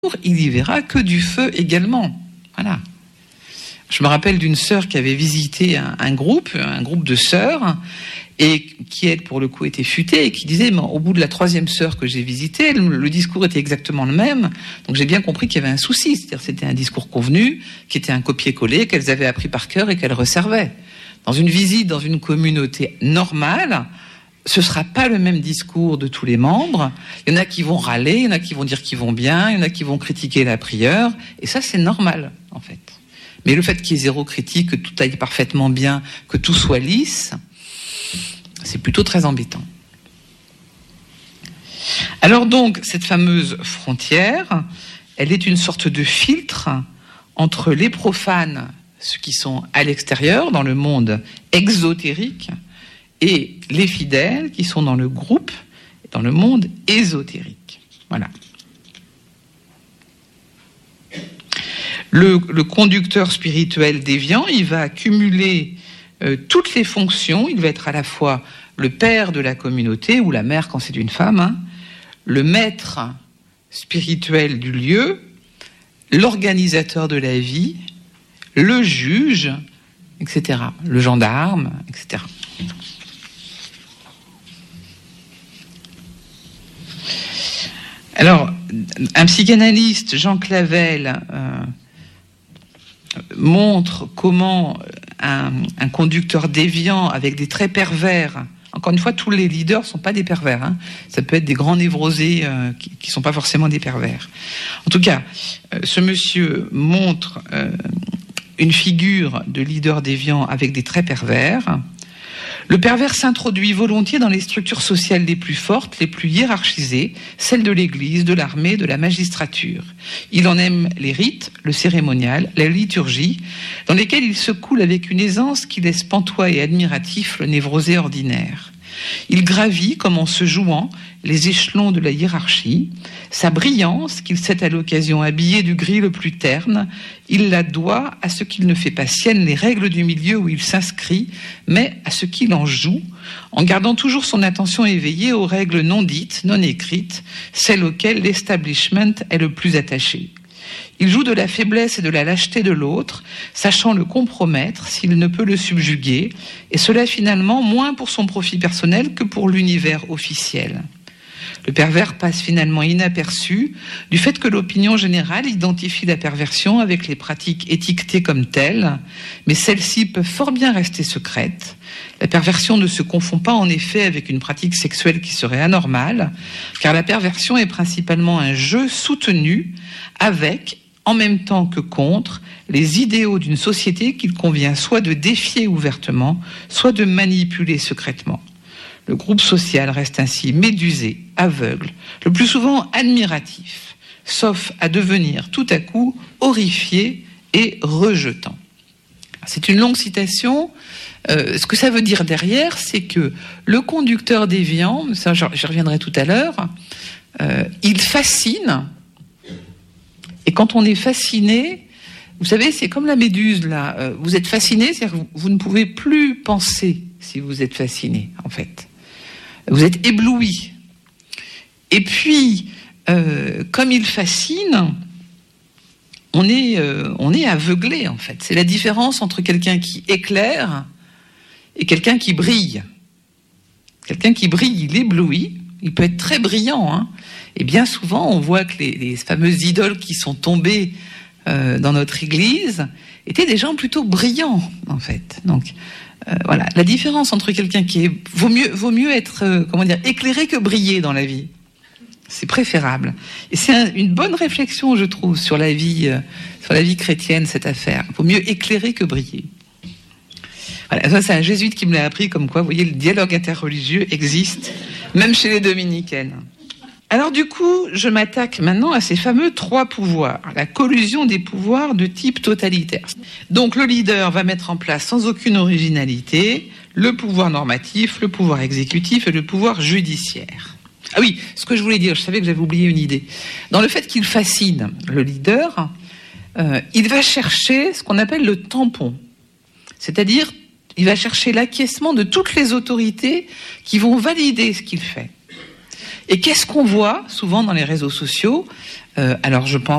il y verra que du feu également. Voilà. Je me rappelle d'une sœur qui avait visité un groupe de sœurs, et qui, elle, pour le coup, était futée, et qui disait, au bout de la 3e sœur que j'ai visitée, le discours était exactement le même. Donc j'ai bien compris qu'il y avait un souci. C'est-à-dire c'était un discours convenu, qui était un copier-coller, qu'elles avaient appris par cœur et qu'elles resservaient. Dans une visite, dans une communauté normale, ce ne sera pas le même discours de tous les membres. Il y en a qui vont râler, il y en a qui vont dire qu'ils vont bien, il y en a qui vont critiquer la prieure. Et ça, c'est normal, en fait. Mais le fait qu'il y ait zéro critique, que tout aille parfaitement bien, que tout soit lisse, c'est plutôt très embêtant. Alors donc, cette fameuse frontière, elle est une sorte de filtre entre les profanes, ceux qui sont à l'extérieur, dans le monde exotérique, et les fidèles qui sont dans le groupe, dans le monde ésotérique. Voilà. Le conducteur spirituel déviant, il va accumuler toutes les fonctions. Il va être à la fois le père de la communauté, ou la mère quand c'est une femme, le maître spirituel du lieu, l'organisateur de la vie, le juge, etc., le gendarme, etc. Alors, un psychanalyste, Jean Clavel, montre comment un conducteur déviant avec des traits pervers, encore une fois, tous les leaders ne sont pas des pervers, ça peut être des grands névrosés qui ne sont pas forcément des pervers. En tout cas, ce monsieur montre une figure de leader déviant avec des traits pervers. Le pervers s'introduit volontiers dans les structures sociales les plus fortes, les plus hiérarchisées, celles de l'Église, de l'armée, de la magistrature. Il en aime les rites, le cérémonial, la liturgie, dans lesquels il se coule avec une aisance qui laisse pantois et admiratif le névrosé ordinaire. Il gravit, comme en se jouant, les échelons de la hiérarchie. Sa brillance, qu'il sait à l'occasion habiller du gris le plus terne, il la doit à ce qu'il ne fait pas sienne les règles du milieu où il s'inscrit, mais à ce qu'il en joue, en gardant toujours son attention éveillée aux règles non dites, non écrites, celles auxquelles l'establishment est le plus attaché. Il joue de la faiblesse et de la lâcheté de l'autre, sachant le compromettre s'il ne peut le subjuguer, et cela finalement moins pour son profit personnel que pour l'univers officiel. Le pervers passe finalement inaperçu du fait que l'opinion générale identifie la perversion avec les pratiques étiquetées comme telles, mais celles-ci peuvent fort bien rester secrètes. La perversion ne se confond pas en effet avec une pratique sexuelle qui serait anormale, car la perversion est principalement un jeu soutenu avec, en même temps que contre, les idéaux d'une société qu'il convient soit de défier ouvertement, soit de manipuler secrètement. Le groupe social reste ainsi médusé, aveugle, le plus souvent admiratif, sauf à devenir tout à coup horrifié et rejetant. C'est une longue citation. Ce que ça veut dire derrière, c'est que le conducteur déviant, ça j'y reviendrai tout à l'heure, il fascine. Et quand on est fasciné, vous savez, c'est comme la méduse, là. Vous êtes fasciné, c'est-à-dire que vous ne pouvez plus penser si vous êtes fasciné, en fait. Vous êtes ébloui. Et puis, comme il fascine, on est aveuglé, en fait. C'est la différence entre quelqu'un qui éclaire et quelqu'un qui brille. Quelqu'un qui brille, il éblouit. Il peut être très brillant, Et bien souvent, on voit que les fameuses idoles qui sont tombées dans notre Église étaient des gens plutôt brillants, en fait. Donc, voilà, la différence entre quelqu'un qui est... Vaut mieux être, éclairé que briller dans la vie. C'est préférable. Et c'est une bonne réflexion, je trouve, sur la vie chrétienne, cette affaire. Il vaut mieux éclairer que briller. Voilà, ça, c'est un jésuite qui me l'a appris, comme quoi, vous voyez, le dialogue interreligieux existe, même chez les dominicaines. Alors du coup, je m'attaque maintenant à ces fameux 3 pouvoirs, la collusion des pouvoirs de type totalitaire. Donc le leader va mettre en place sans aucune originalité le pouvoir normatif, le pouvoir exécutif et le pouvoir judiciaire. Ah oui, ce que je voulais dire, je savais que j'avais oublié une idée. Dans le fait qu'il fascine le leader, il va chercher ce qu'on appelle le tampon. C'est-à-dire, il va chercher l'acquiescement de toutes les autorités qui vont valider ce qu'il fait. Et qu'est-ce qu'on voit souvent dans les réseaux sociaux ? Alors je pense